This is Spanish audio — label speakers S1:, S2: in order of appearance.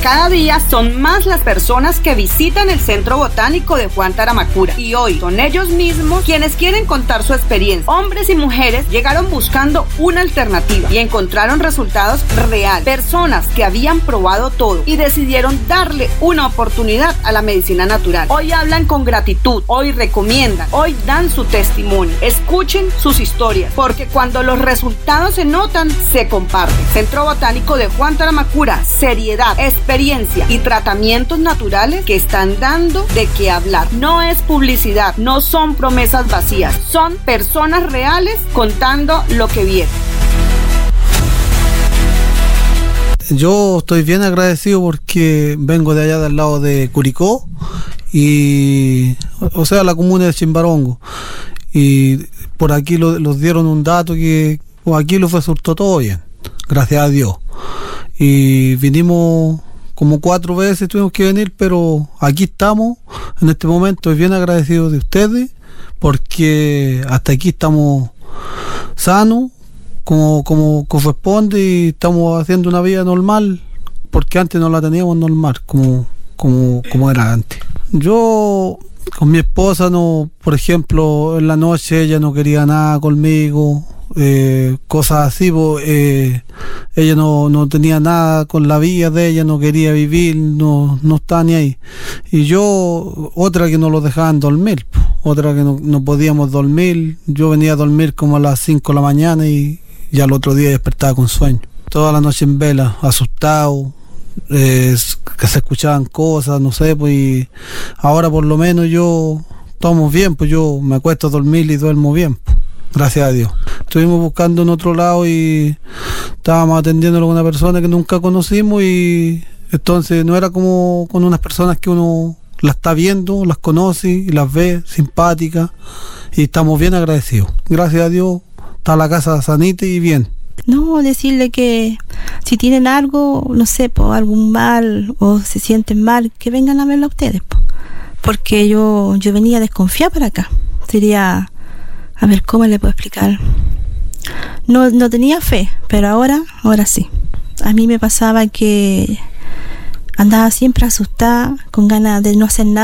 S1: Cada día son más las personas que visitan el Centro Botánico de Juan Taramacura y hoy son ellos mismos quienes quieren contar su experiencia. Hombres y mujeres llegaron buscando una alternativa y encontraron resultados reales. Personas que habían probado todo y decidieron darle una oportunidad a la medicina natural. Hoy hablan con gratitud, hoy recomiendan, hoy dan su testimonio. Escuchen sus historias, porque cuando los resultados se notan, se comparten. Centro Botánico de Juan Taramacura, seriedad, experiencia y tratamientos naturales que están dando de qué hablar. No es publicidad, no son promesas vacías, son personas reales contando lo que vieron.
S2: Yo estoy bien agradecido porque vengo de allá del lado de Curicó, o sea, la comuna de Chimbarongo, y por aquí los dieron un dato que aquí lo resultó todo bien, gracias a Dios, y vinimos como 4 veces, tuvimos que venir, pero aquí estamos en este momento. Estoy bien agradecido de ustedes porque hasta aquí estamos sanos como corresponde y estamos haciendo una vida normal, porque antes no la teníamos normal como era antes. Yo con mi esposa, no, por ejemplo, en la noche ella no quería nada conmigo, cosas así, ella no tenía nada con la vida de ella, no quería vivir, no estaba ni ahí. Y yo, otra que no lo dejaban dormir, otra que no podíamos dormir. Yo venía a dormir como a las 5 de la mañana y al otro día despertaba con sueño. Toda la noche en vela, asustado, que se escuchaban cosas, no sé, pues, y ahora por lo menos yo estamos bien, pues yo me acuesto a dormir y duermo bien, pues, gracias a Dios. Estuvimos buscando en otro lado y estábamos atendiéndolo con una persona que nunca conocimos, y entonces no era como con unas personas que uno las está viendo, las conoce y las ve simpáticas, y estamos bien agradecidos. Gracias a Dios está la casa sanita y bien.
S3: No, decirle que si tienen algo, no sé, algún mal o se sienten mal, que vengan a verlo a ustedes, porque yo venía desconfiada para acá. Sería, a ver, ¿cómo le puedo explicar? No tenía fe, pero ahora sí. A mí me pasaba que andaba siempre asustada, con ganas de no hacer nada.